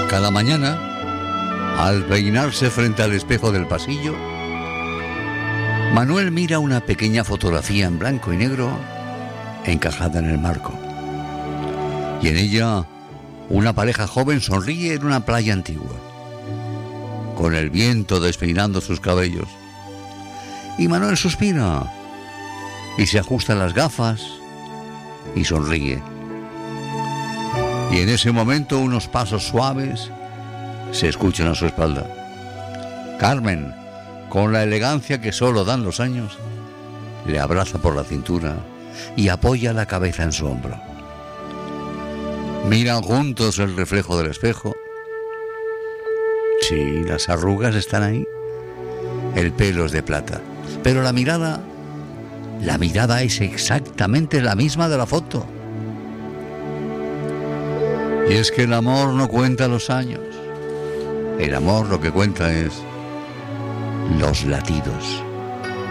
Cada mañana, al peinarse frente al espejo del pasillo, Manuel mira una pequeña fotografía en blanco y negro encajada en el marco. Y en ella, una pareja joven sonríe en una playa antigua, con el viento despeinando sus cabellos. Y Manuel suspira y se ajusta las gafas y sonríe. Y en ese momento unos pasos suaves se escuchan a su espalda. Carmen, con la elegancia que solo dan los años, le abraza por la cintura y apoya la cabeza en su hombro. Miran juntos el reflejo del espejo. Sí, las arrugas están ahí. El pelo es de plata. Pero la mirada es exactamente la misma de la foto. Y es que el amor no cuenta los años. El amor lo que cuenta es los latidos.